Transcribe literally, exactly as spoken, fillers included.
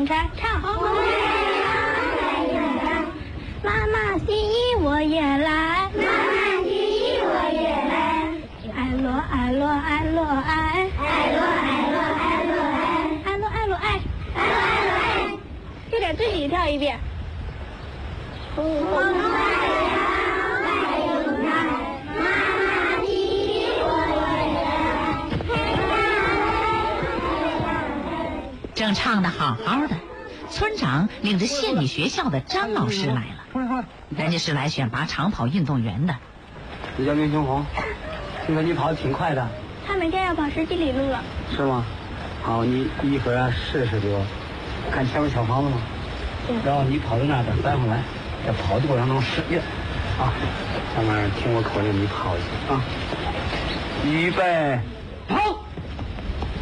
用唱唱。妈妈洗衣我也来， 妈妈洗衣我也来。 爱罗爱罗爱罗爱， 爱罗爱罗爱罗爱， 爱罗爱罗爱， 爱罗爱罗爱。 就得自己跳一遍。 红红太阳来用它，妈妈洗衣我也来。 正唱得好好的，村长领着县里学校的张老师来了，人家是来选拔长跑运动员的。 我叫刘雄红，听说你跑得挺快的。 他每天要跑十几里路了。 是吗？好，你一会儿啊试试给我，看前面小房子吗？ 对。 然后你跑到那儿再翻回来，在跑的过程中使劲啊！上面听我口令，你跑一下啊！预备，跑！